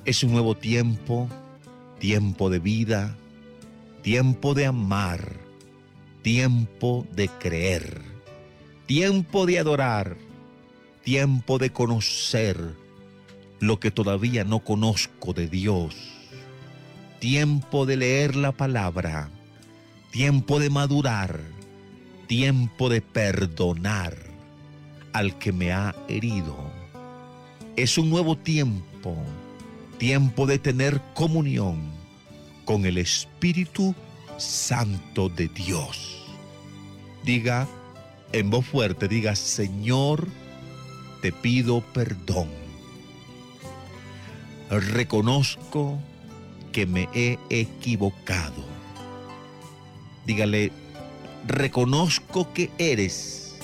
Es un nuevo tiempo, tiempo de vida, tiempo de amar, tiempo de creer, tiempo de adorar, tiempo de conocer lo que todavía no conozco de Dios, tiempo de leer la palabra, tiempo de madurar, tiempo de perdonar al que me ha herido. Es un nuevo tiempo, tiempo de tener comunión con el Espíritu Santo de Dios. Diga en voz fuerte, diga: Señor, te pido perdón. Reconozco que me he equivocado. Dígale: reconozco que eres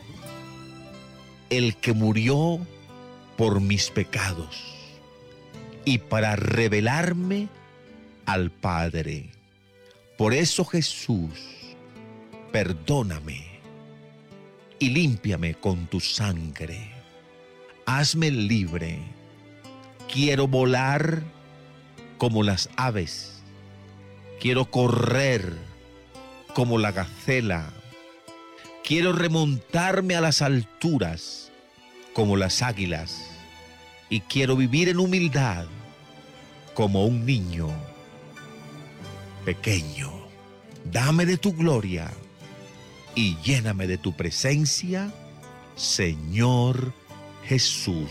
el que murió por mis pecados y para revelarme al Padre. Por eso, Jesús, perdóname y límpiame con tu sangre. Hazme libre. Quiero volar como las aves. Quiero correr como la gacela. Quiero remontarme a las alturas como las águilas. Y quiero vivir en humildad como un niño pequeño. Dame de tu gloria y lléname de tu presencia, Señor Jesús.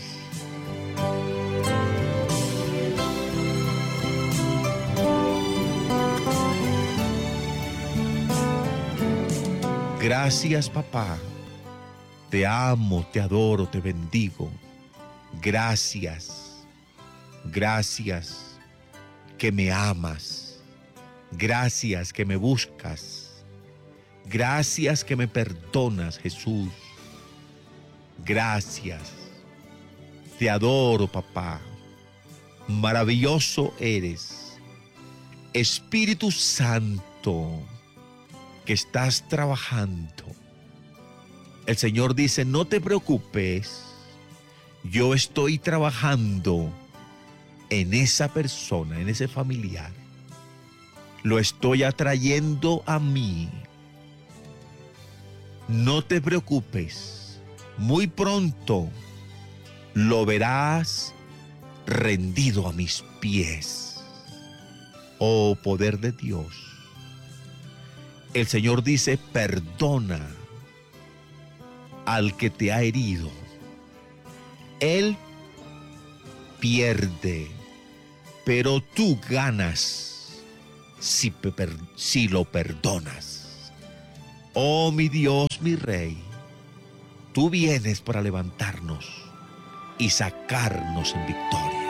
Gracias, papá. Te amo, te adoro, te bendigo. Gracias. Gracias que me amas. Gracias que me buscas. Gracias que me perdonas, Jesús. Gracias. Te adoro, papá. Maravilloso eres. Espíritu Santo, que estás trabajando. El Señor dice: no te preocupes. Yo estoy trabajando en esa persona, en ese familiar. Lo estoy atrayendo a mí. No te preocupes. Muy pronto lo verás rendido a mis pies. Oh, poder de Dios. El Señor dice: perdona al que te ha herido. Él pierde, pero tú ganas si lo perdonas. Oh, mi Dios, mi Rey, tú vienes para levantarnos y sacarnos en victoria.